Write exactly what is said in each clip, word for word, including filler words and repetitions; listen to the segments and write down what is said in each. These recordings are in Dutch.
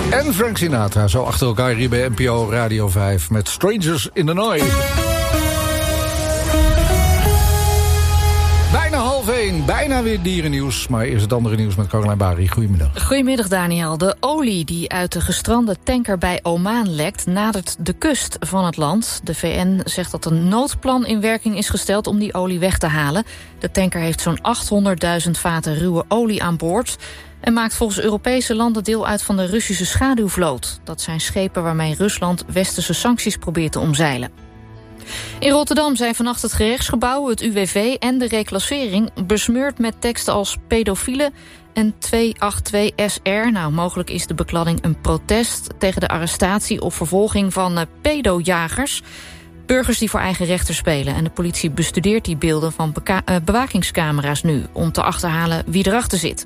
En Frank Sinatra, zo achter elkaar hier bij N P O Radio vijf... met Strangers in the Night. Bijna half één, bijna weer dierennieuws. Maar eerst het andere nieuws met Caroline Bari. Goedemiddag. Goedemiddag, Daniel. De olie die uit de gestrande tanker bij Oman lekt... nadert de kust van het land. De V N zegt dat een noodplan in werking is gesteld om die olie weg te halen. De tanker heeft zo'n achthonderdduizend vaten ruwe olie aan boord... en maakt volgens Europese landen deel uit van de Russische schaduwvloot. Dat zijn schepen waarmee Rusland westerse sancties probeert te omzeilen. In Rotterdam zijn vannacht het gerechtsgebouw, het U W V en de reclassering besmeurd met teksten als pedofielen en tweehonderdtwaalf S R. Nou, mogelijk is de bekladding een protest tegen de arrestatie of vervolging van uh, pedojagers. Burgers die voor eigen rechter spelen. En de politie bestudeert die beelden van beka- uh, bewakingscamera's nu om te achterhalen wie erachter zit.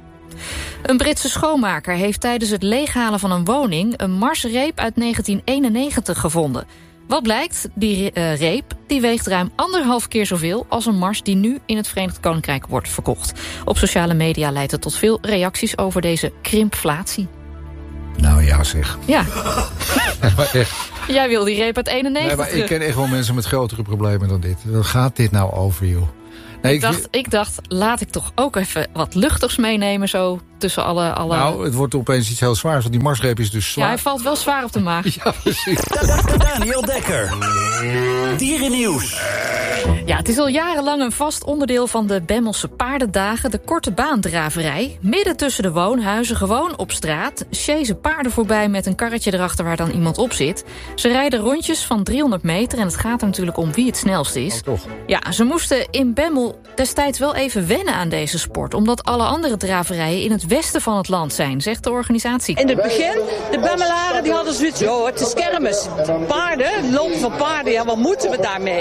Een Britse schoonmaker heeft tijdens het leeghalen van een woning een marsreep uit negentien eenennegentig gevonden. Wat blijkt? Die uh, reep die weegt ruim anderhalf keer zoveel als een mars die nu in het Verenigd Koninkrijk wordt verkocht. Op sociale media leidt het tot veel reacties over deze krimpflatie. Nou ja, zeg. Ja. Nee, maar echt. Jij wil die reep uit eenennegentig. Nee, maar ik ken echt wel mensen met grotere problemen dan dit. Wat gaat dit nou over, joh? Nee, ik, dacht, ik dacht, laat ik toch ook even wat luchtigs meenemen zo tussen alle... alle... Nou, het wordt opeens iets heel zwaars, want die marsreep is dus zwaar. Ja, hij valt wel zwaar op de maag. Ja, precies. Daniel Dekker. Dierennieuws. Ja, het is al jarenlang een vast onderdeel van de Bemmelse paardendagen, de korte baandraverij. Midden tussen de woonhuizen, gewoon op straat, sjezen paarden voorbij met een karretje erachter waar dan iemand op zit. Ze rijden rondjes van driehonderd meter en het gaat er natuurlijk om wie het snelst is. Oh, toch? Ja, ze moesten in Bemmel destijds wel even wennen aan deze sport, omdat alle andere draverijen in het westen van het land zijn, zegt de organisatie. In het begin, de Bemmelaren die hadden zoiets, joh, het is kermis. Paarden, lopen van paarden, ja, wat moeten we daarmee?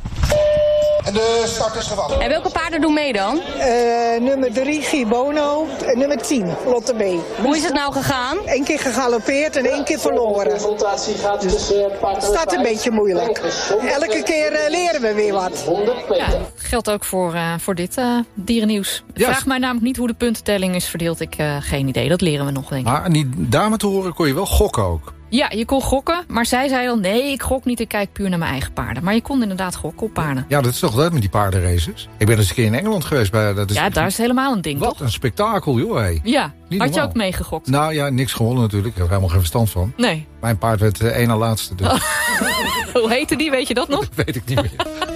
En de start is gewacht. En welke paarden doen mee dan? Uh, nummer drie, Gibono. En nummer tien, Lotte B. Hoe is het nou gegaan? Eén keer gegalopeerd en één keer verloren. Dus het staat een beetje moeilijk. Elke keer uh, leren we weer wat. Ja, dat geldt ook voor, uh, voor dit uh, dierennieuws. Yes. Vraag mij namelijk niet hoe de puntentelling is verdeeld. Ik uh, geen idee, dat leren we nog, denk ik. Maar aan die dame te horen kon je wel gokken ook. Ja, je kon gokken, maar zij zei dan... nee, ik gok niet, ik kijk puur naar mijn eigen paarden. Maar je kon inderdaad gokken op paarden. Ja, dat is toch leuk met die paardenraces. Ik ben eens een keer in Engeland geweest. Bij, dat is ja, daar is het helemaal een ding, wat toch? Een spektakel, joh. Hey. Ja, Niet had je normaal. ook meegegokt? Nou ja, niks gewonnen natuurlijk. Ik heb er helemaal geen verstand van. Nee. Mijn paard werd uh, één na laatste. Dus. Hoe heette die, weet je dat nog? Dat weet ik niet meer.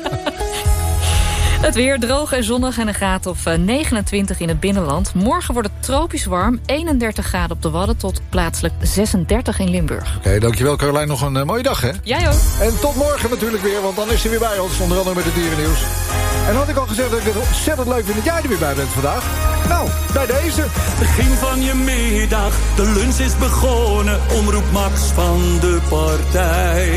Het weer droog en zonnig en een graad of negenentwintig in het binnenland. Morgen wordt het tropisch warm, eenendertig graden op de Wadden... tot plaatselijk zesendertig in Limburg. Oké, okay, dankjewel Caroline. Nog een uh, mooie dag, hè? Jij ook. En tot morgen natuurlijk weer, want dan is hij weer bij ons. Onder andere met het dierennieuws. En had ik al gezegd dat ik het ontzettend leuk vind dat jij er weer bij bent vandaag. Nou, bij deze. Begin van je middag, de lunch is begonnen. Omroep Max van de partij.